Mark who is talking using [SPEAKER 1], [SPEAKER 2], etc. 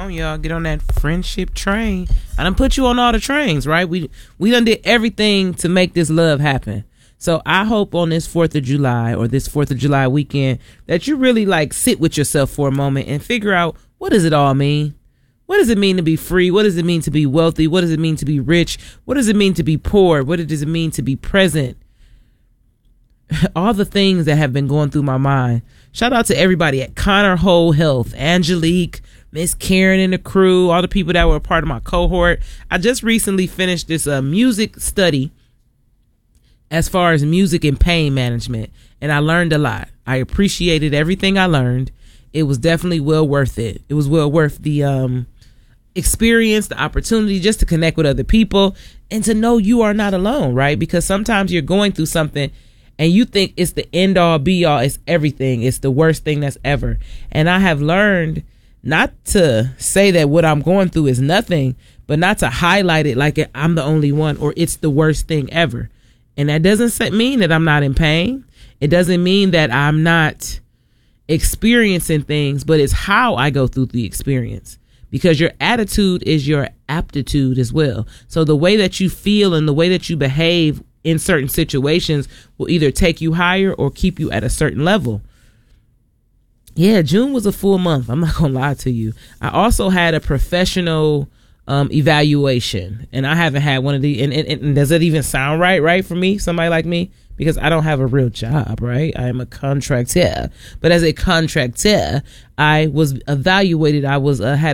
[SPEAKER 1] on, y'all. Get on that friendship train. I done put you on all the trains, right? We done did everything to make this love happen. So I hope on this 4th of July or this 4th of July weekend that you really like sit with yourself for a moment and figure out, what does it all mean? What does it mean to be free? What does it mean to be wealthy? What does it mean to be rich? What does it mean to be poor? What does it mean to be present? All the things that have been going through my mind. Shout out to everybody at Connor Whole Health, Angelique, Miss Karen and the crew, all the people that were a part of my cohort. I just recently finished this music study as far as music and pain management, and I learned a lot. I appreciated everything I learned. It was definitely well worth it. It was well worth the experience, the opportunity just to connect with other people and to know you are not alone, right? Because sometimes you're going through something and you think it's the end all be all, it's everything, it's the worst thing that's ever. And I have learned not to say that what I'm going through is nothing, but not to highlight it like I'm the only one or it's the worst thing ever. And that doesn't mean that I'm not in pain. It doesn't mean that I'm not experiencing things, but it's how I go through the experience, because your attitude is your aptitude as well. So the way that you feel and the way that you behave in certain situations will either take you higher or keep you at a certain level. Yeah, June was a full month. I'm not gonna lie to you. I also had a professional evaluation, and I haven't had one of these. And does it even sound right for me, somebody like me? Because I don't have a real job, right? I am a contractor. But as a contractor, I was evaluated. I was had